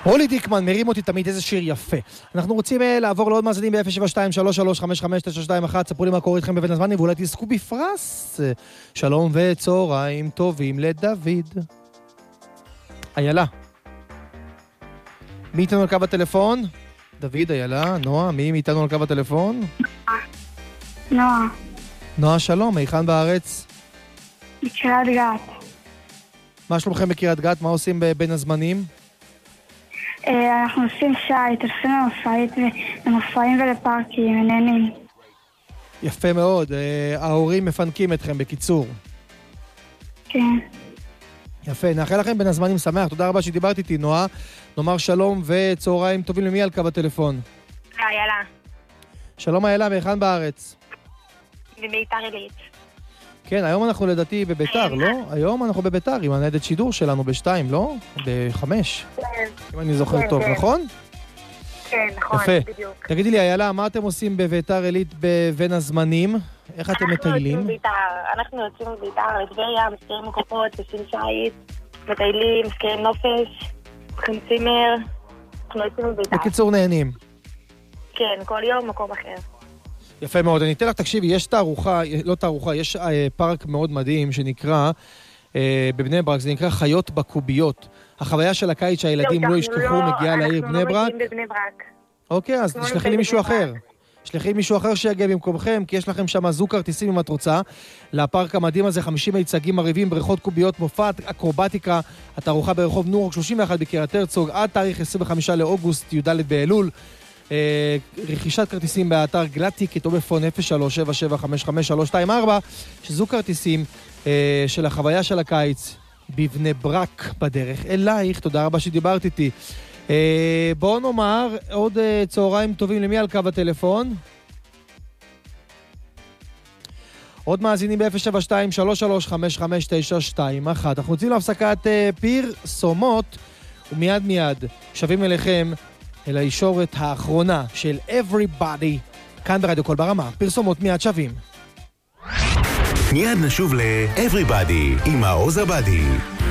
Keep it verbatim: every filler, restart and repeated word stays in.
רולי דיקמן, מרים אותי תמיד, איזה שיר יפה. אנחנו רוצים uh, לעבור לעוד מאזינים ב-אפס שבע שתיים שלוש שלוש חמש חמש תשע שתיים אחת, ספרו לי מה קורה איתכם בבין הזמנים, ואולי תזכו בפרס. שלום וצהריים טובים לדוד. איילה. מי איתנו על קו הטלפון? דוד, איילה, נועה, מי איתנו על קו הטלפון? נועה. נועה, שלום, היכן בארץ? בקריית גת. מה שלומכם בקריית גת? מה עושים בין הזמנים? אנחנו עושים שייט, עושים למופעים ולפארקים, ונהנים. יפה מאוד, ההורים מפנקים אתכם בקיצור. כן. יפה, נאחל לכם בין הזמנים שמח, תודה רבה שדיברת איתי, נועה. נאמר שלום וצהריים טובים למי על קו הטלפון? איילה. שלום איילה, מהיכן בארץ? בביתר עילית. כן, היום אנחנו לדעתי בביתר, לא? היום אנחנו בביתר עם הניידת שידור שלנו בשתיים, לא? בחמש. כן. אם אני זוכר טוב, נכון? כן, נכון, בדיוק. תגידי לי, איילה, מה אתם עושים בביתר עילית בבין הזמנים? איך אתם מטיילים? אנחנו יוצאים בביתר, לטבריה, מזכירים מקומות, עושים שייט, מטיילים, מזכירים נופש, מזכירים צימר, אנחנו יוצאים בביתר. בקיצור נהנים. כן, כל יום מקום אחר. יפה מאוד, אני אתן לך, תקשיבי, יש תערוכה, לא תערוכה, יש אה, פארק מאוד מדהים שנקרא, אה, בבני ברק, זה נקרא חיות בקוביות. החוויה של הקיץ שהילדים לא ישכחו מגיעה לעיר בני ברק. אנחנו לא מגיעים בבני ברק. אוקיי, אז תשלחי לי מישהו אחר. תשלחי מישהו אחר שיגיע במקומכם, כי יש לכם שם זוג כרטיסים אם את רוצה. לפארק המדהים הזה, חמישים מיצגים מרהיבים, בריכות קוביות, מופע אקרובטיקה, התערוכה ברחוב נורק שלושים ואחת בקריית הרצוג, עד תאריך עשרים וחמישה לאוגוסט, י"ד באלול. רכישת כרטיסים באתר גלטיקט או בפון אפס שלוש שבע שבע חמש חמש שלוש שתיים ארבע, שזו כרטיסים של החוויה של הקיץ בבני ברק בדרך אלייך. תודה רבה שדיברת איתי. בואו נאמר עוד צהריים טובים למי על קו הטלפון? עוד מאזינים ב-אפס שבע שתיים שלוש שלוש חמש חמש תשע שתיים אחת. אנחנו יוצאים להפסקת פרסומות, ומיד מיד שבים אליכם אל הישורת האחרונה של Everybody, כאן ברדיו קול ברמה. פרסומות מיד שבים. מיד נשוב ל-Everybody עם העוז הבדי.